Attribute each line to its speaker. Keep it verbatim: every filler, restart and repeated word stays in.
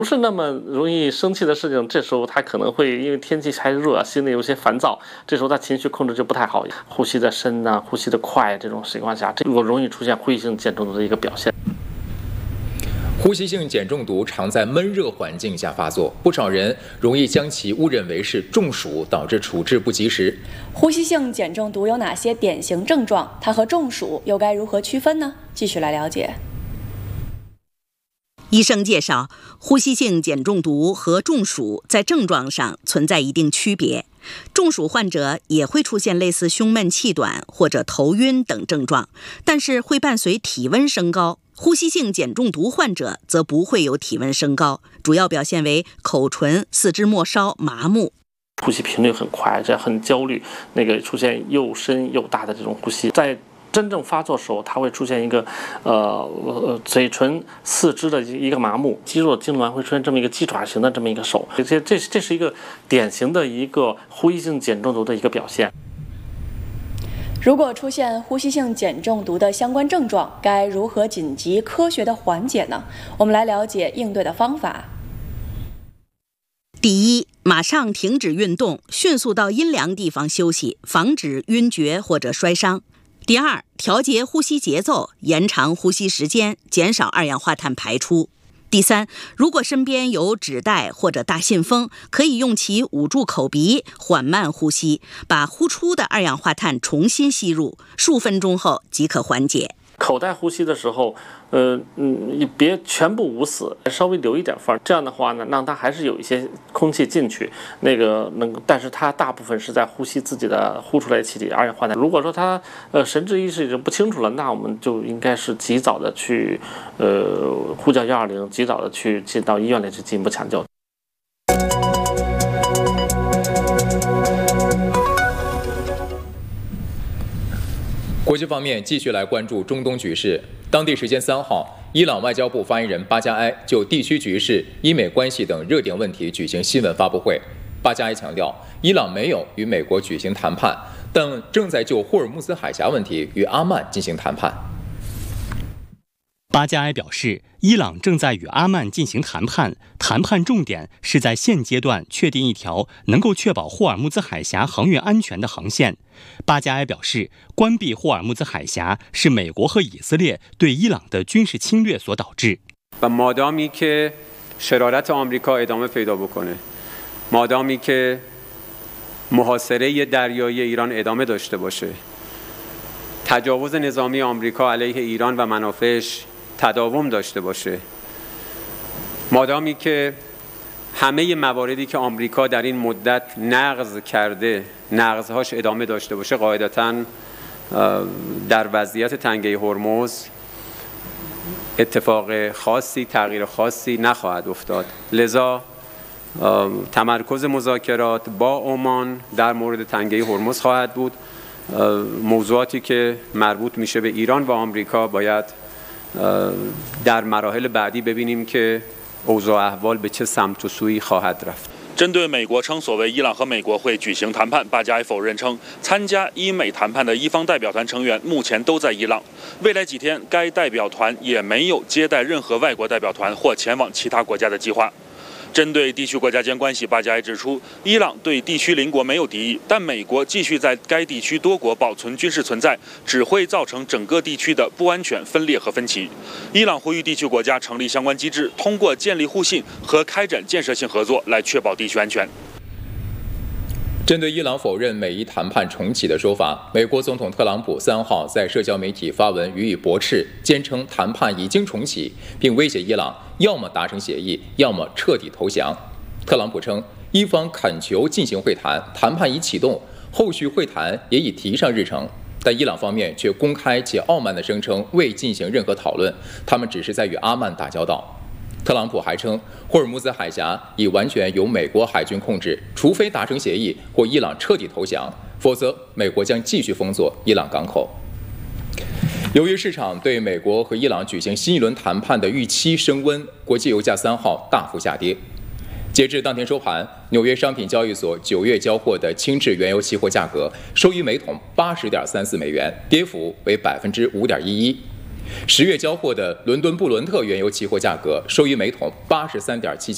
Speaker 1: 不是那么容易生气的事情，这时候他可能会因为天气还热，心里有些烦躁，这时候他情绪控制就不太好，呼吸的深呐、啊，呼吸的快，这种情况下，这个容易出现呼吸性碱中毒的一个表现。
Speaker 2: 呼吸性碱中毒常在闷热环境下发作，不少人容易将其误认为是中暑，导致处置不及时。
Speaker 3: 呼吸性碱中毒有哪些典型症状？它和中暑又该如何区分呢？继续来了解。
Speaker 4: 医生介绍，呼吸性碱中毒和中暑在症状上存在一定区别。中暑患者也会出现类似胸闷气短或者头晕等症状，但是会伴随体温升高。呼吸性碱中毒患者则不会有体温升高，主要表现为口唇、四肢末梢麻木，
Speaker 1: 呼吸频率很快，这很焦虑，那个出现又深又大的这种呼吸，在真正发作时候，它会出现一个，呃，嘴唇、四肢的一个麻木，肌肉痉挛会出现这么一个鸡爪形的这么一个手，这这这是一个典型的一个呼吸性碱中毒的一个表现。
Speaker 3: 如果出现呼吸性碱中毒的相关症状，该如何紧急科学的缓解呢？我们来了解应对的方法。
Speaker 4: 第一，马上停止运动，迅速到阴凉地方休息，防止晕厥或者摔伤。第二，调节呼吸节奏，延长呼吸时间，减少二氧化碳排出。第三，如果身边有纸袋或者大信封，可以用其捂住口鼻，缓慢呼吸，把呼出的二氧化碳重新吸入，数分钟后即可缓解。
Speaker 1: 口袋呼吸的时候，呃嗯，你别全部捂死，稍微留一点缝，这样的话呢，让它还是有一些空气进去，那个能，但是它大部分是在呼吸自己的呼出来气体二氧化碳。如果说他呃神志意识已经不清楚了，那我们就应该是及早的去呃呼叫一二零，及早的去进到医院里去进一步抢救。
Speaker 2: 国际方面，继续来关注中东局势。当地时间三号，伊朗外交部发言人巴加埃就地区局势、伊美关系等热点问题举行新闻发布会。巴加埃强调，伊朗没有与美国举行谈判，但正在就霍尔木兹海峡问题与阿曼进行谈判。
Speaker 5: 巴加埃表示，伊朗正在与阿曼进行谈判，谈判重点是在现阶段确定一条能够确保霍尔木兹海峡航运安全的航线。巴加埃表示，关闭霍尔木兹海峡是美国和以色列对伊朗的军事侵略所导致。
Speaker 6: و مادامی که شرارت آمریکا ادامه پیدا بکنه، مادامی که محاصره دریایی ایران ادامه داشته باشه، تجاوز نظامی آمریکا علیه ایران و منافعش تداوم داشته باشه، مادامی که همه مواردی که آمریکا در این مدت نقض کرده نقضهاش ادامه داشته باشه، قاعدتاً در وضعیت تنگه هرمز اتفاق خاصی تغییر خاصی نخواهد افتاد. لذا تمرکز مذاکرات با عمان در مورد تنگه هرمز خواهد بود. موضوعاتی که مربوط میشه به ایران و آمریکا باید در مراحل بعدی ببینیم که اوضاع احوال به چه سمت و سویی خواهد رفت.
Speaker 7: 针对美国称所谓伊朗和美国会举行谈判，巴加埃否认称，参加伊美谈判的伊方代表团成员目前都在伊朗，未来几天该代表团也没有接待任何外国代表团或前往其他国家的计划。针对地区国家间关系，巴加埃指出，伊朗对地区邻国没有敌意，但美国继续在该地区多国保存军事存在，只会造成整个地区的不安全、分裂和分歧。伊朗呼吁地区国家成立相关机制，通过建立互信和开展建设性合作来确保地区安全。
Speaker 2: 针对伊朗否认美伊谈判重启的说法，美国总统特朗普三号在社交媒体发文予以驳斥，坚称谈判已经重启，并威胁伊朗要么达成协议，要么彻底投降。特朗普称，伊方恳求进行会谈，谈判已启动，后续会谈也已提上日程，但伊朗方面却公开且傲慢地声称未进行任何讨论，他们只是在与阿曼打交道。特朗普还称，霍尔木兹海峡已完全由美国海军控制，除非达成协议或伊朗彻底投降，否则美国将继续封锁伊朗港口。由于市场对美国和伊朗举行新一轮谈判的预期升温，国际油价三号大幅下跌。截至当天收盘，纽约商品交易所九月交货的轻质原油期货价格收于每桶八十点三四美元，跌幅为百分之五点一一。十月交货的伦敦布伦特原油期货价格收于每桶八十三点七七